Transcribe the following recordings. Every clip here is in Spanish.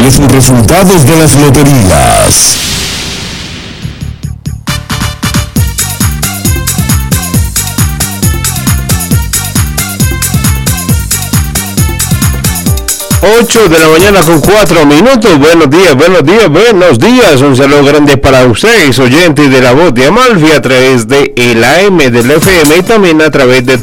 los resultados de las loterías. Ocho de la mañana con 4 minutos. Buenos días. Un saludo grande para ustedes, oyentes de La Voz de Amalfi, a través de el AM del FM y también a través de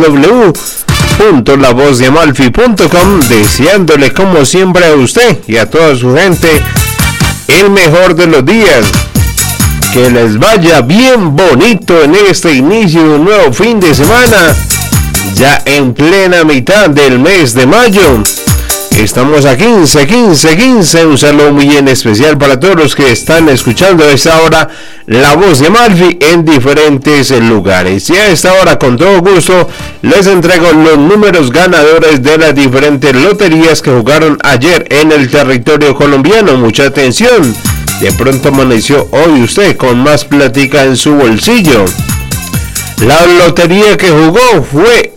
www.lavozdeamalfi.com, deseándole como siempre a usted y a toda su gente el mejor de los días. Que les vaya bien bonito en este inicio de un nuevo fin de semana, ya en plena mitad del mes de mayo. Estamos a 15. Un saludo muy en especial para todos los que están escuchando a esta hora La Voz de Amalfi en diferentes lugares. Y a esta hora, con todo gusto, les entrego los números ganadores de las diferentes loterías que jugaron ayer en el territorio colombiano. Mucha atención. De pronto amaneció hoy usted con más plática en su bolsillo. La lotería que jugó fue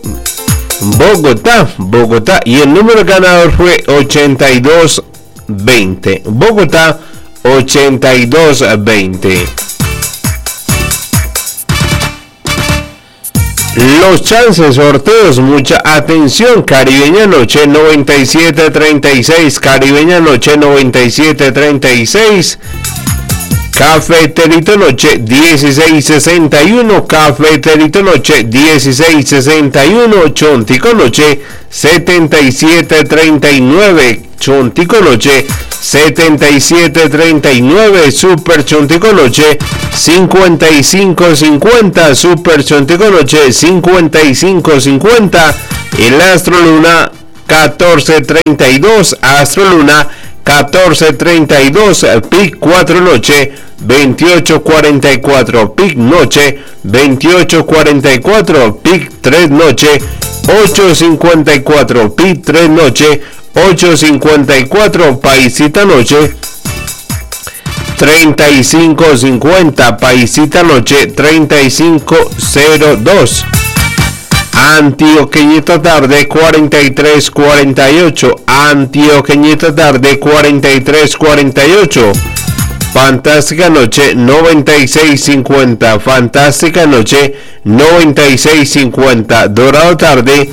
Bogotá, y el número ganador fue 8220. Bogotá 8220. Los chances, sorteos, mucha atención. Caribeña Noche 9736, Caribeña Noche 9736. Cafeterito Noche 1661, Cafeterito Noche 1661, Chontico Noche 7739, Chontico Noche 7739, Super Chontico Noche 5550, Super Chontico Noche 5550, el Astro Luna 1432, Astro Luna 1432, PIC 4 Noche 2844, PIC Noche 2844, PIC 3 Noche 854, PIC 3 Noche 854, Paisita Noche 3550, Paisita Noche 3502. Antioqueñita Tarde 4348, Antioqueñita Tarde 4348, Fantástica Noche 9650, Fantástica Noche 9650, Dorado Tarde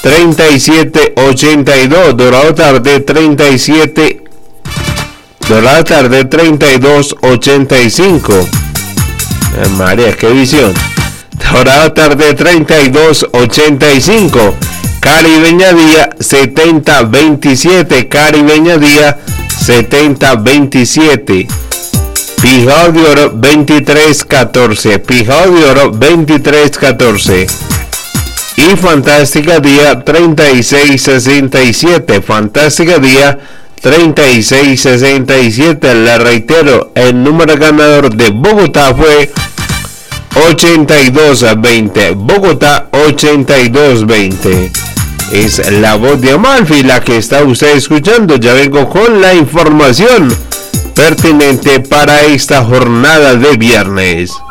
3782, Dorado Tarde 37, Dorado Tarde 3285. María, qué visión. Dorado Tarde 3285, Caribeña Día 7027, Caribeña Día 7027, Pijao de Oro 2314, Pijao de Oro 2314 y Fantástica Día 3667, Fantástica Día 3667. Le reitero, el número ganador de Bogotá fue 8220, Bogotá 8220. Es La Voz de Amalfi la que está usted escuchando. Ya vengo con la información pertinente para esta jornada de viernes.